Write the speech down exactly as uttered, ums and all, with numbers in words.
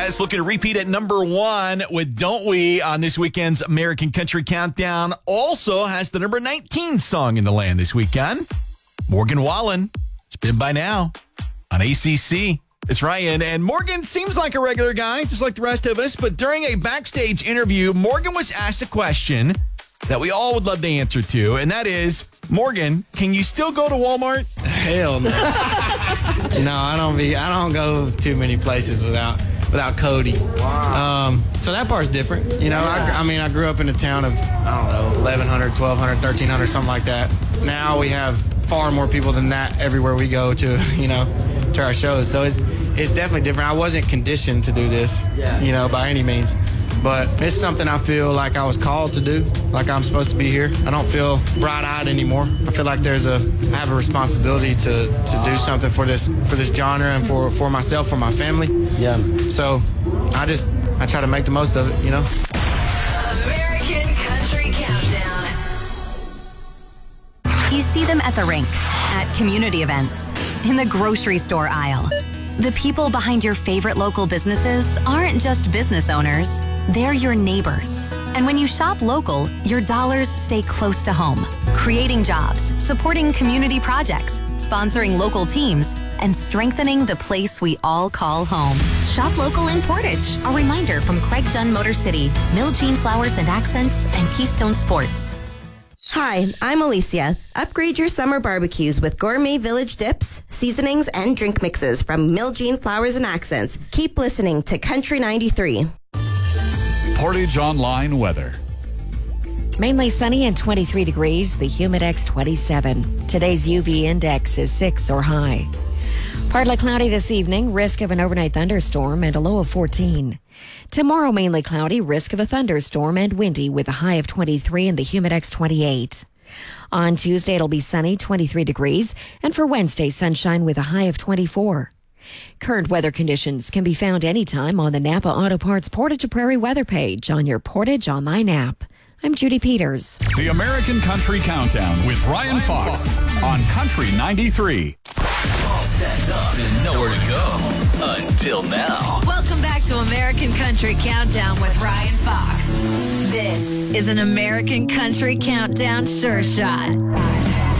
Yes, looking to repeat at number one with Don't We on this weekend's American Country Countdown. Also has the number nineteen song in the land this weekend. Morgan Wallen. It's been by now on A C C. It's Ryan, and Morgan seems like a regular guy, just like the rest of us, but during a backstage interview, Morgan was asked a question that we all would love the answer to, and that is, Morgan, can you still go to Walmart? Hell no. No, I don't be. I don't go too many places without without Cody. Wow. Um, so that part's different. You know, yeah. I, I mean, I grew up in a town of, I don't know, eleven hundred, twelve hundred, thirteen hundred, something like that. Now we have far more people than that everywhere we go to, you know, to our shows. So it's it's definitely different. I wasn't conditioned to do this, yeah. you know, by any means. But it's something I feel like I was called to do, like I'm supposed to be here. I don't feel bright-eyed anymore. I feel like there's a, I have a responsibility to, to do something for this for this genre and for, for myself, for my family. Yeah. So I just, I try to make the most of it, you know. American Country Countdown. You see them at the rink, at community events, in the grocery store aisle. The people behind your favorite local businesses aren't just business owners. They're your neighbors. And when you shop local, your dollars stay close to home, creating jobs, supporting community projects, sponsoring local teams, and strengthening the place we all call home. Shop local in Portage. A reminder from Craig Dunn Motor City, Miljean Flowers and Accents, and Keystone Sports. Hi, I'm Alicia. Upgrade your summer barbecues with Gourmet Village dips, seasonings, and drink mixes from Miljean Flowers and Accents. Keep listening to Country ninety-three. Portage Online weather. Mainly sunny and twenty-three degrees, the Humidex twenty-seven. Today's U V index is six or high. Partly cloudy this evening, risk of an overnight thunderstorm and a low of fourteen. Tomorrow, mainly cloudy, risk of a thunderstorm and windy with a high of twenty-three and the Humidex twenty-eight. On Tuesday, it'll be sunny, twenty-three degrees, and for Wednesday, sunshine with a high of twenty-four. Current weather conditions can be found anytime on the Napa Auto Parts Portage to Prairie weather page on your Portage Online app. I'm Judy Peters. The American Country Countdown with Ryan Fox on Country ninety-three. All stacked up and nowhere to go until now. Welcome back to American Country Countdown with Ryan Fox. This is an American Country Countdown Sure Shot.